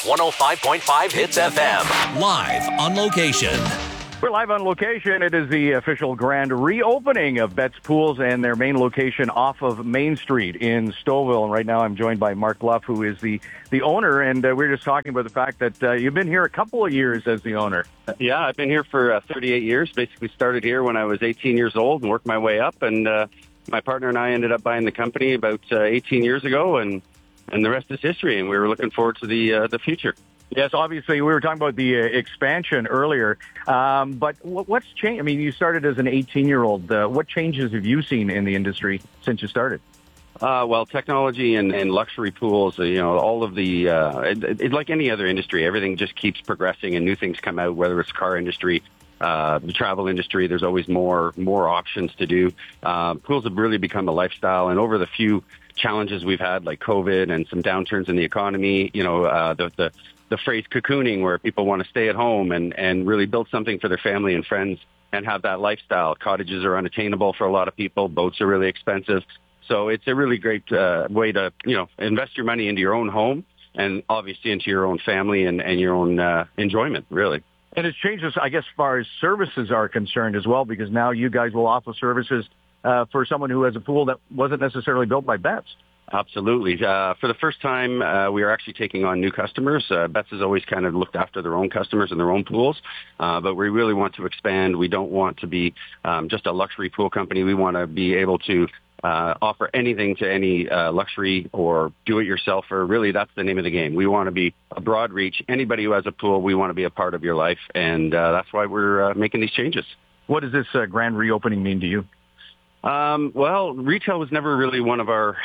105.5 Hits FM. Live on location. We're live on location. It is the official grand reopening of Betts Pools and their main location off of Main Street in Stouffville. And right now I'm joined by Mark Luff, who is the owner. And we were just talking about the fact that you've been here a couple of years as the owner. Yeah, I've been here for 38 years. Basically started here when I was 18 years old and worked my way up. And my partner and I ended up buying the company about 18 years ago. And the rest is history. And we were looking forward to the future. Yes, obviously, we were talking about the expansion earlier, but what's changed? I mean, you started as an 18-year-old. What changes have you seen in the industry since you started? Well, technology and luxury pools, all of the, like any other industry, everything just keeps progressing and new things come out, whether it's car industry, the travel industry, there's always more options to do. Pools have really become a lifestyle, and over the few challenges we've had, like COVID and some downturns in the economy, the phrase cocooning, where people want to stay at home and really build something for their family and friends and have that lifestyle. Cottages are unattainable for a lot of people. Boats are really expensive. So it's a really great way to, invest your money into your own home and obviously into your own family and your own enjoyment, really. And it's changed, I guess, as far as services are concerned as well, because now you guys will offer services for someone who has a pool that wasn't necessarily built by Betts. Absolutely. For the first time, we are actually taking on new customers. Betts has always kind of looked after their own customers and their own pools, but we really want to expand. We don't want to be just a luxury pool company. We want to be able to offer anything to any luxury or do-it-yourselfer. Really, that's the name of the game. We want to be a broad reach. Anybody who has a pool, we want to be a part of your life, and that's why we're making these changes. What does this grand reopening mean to you? Well, retail was never really one of our,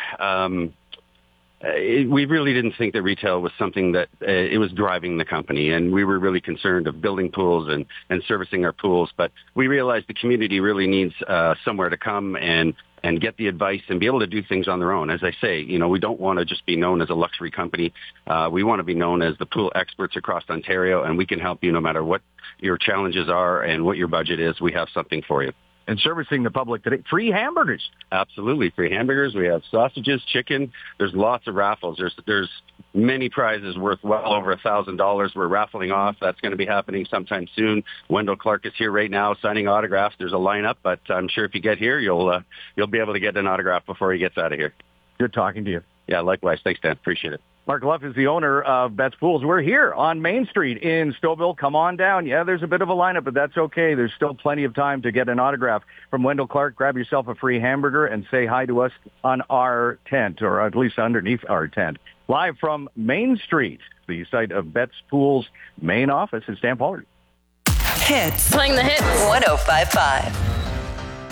we really didn't think that retail was something that it was driving the company. And we were really concerned of building pools and servicing our pools. But we realized the community really needs somewhere to come and get the advice and be able to do things on their own. As I say, we don't want to just be known as a luxury company. We want to be known as the pool experts across Ontario, and we can help you no matter what your challenges are and what your budget is. We have something for you. And servicing the public today. Free hamburgers. Absolutely. Free hamburgers. We have sausages, chicken. There's lots of raffles. There's many prizes worth well over $1,000 we're raffling off. That's going to be happening sometime soon. Wendell Clark is here right now signing autographs. There's a lineup, but I'm sure if you get here, you'll be able to get an autograph before he gets out of here. Good talking to you. Yeah, likewise. Thanks, Dan. Appreciate it. Mark Luff is the owner of Betts Pools. We're here on Main Street in Stouffville. Come on down. Yeah, there's a bit of a lineup, but that's okay. There's still plenty of time to get an autograph from Wendell Clark. Grab yourself a free hamburger and say hi to us on our tent, or at least underneath our tent. Live from Main Street, the site of Betts Pools' main office is Dan Pollard. Hits. Playing the hits. 105.5.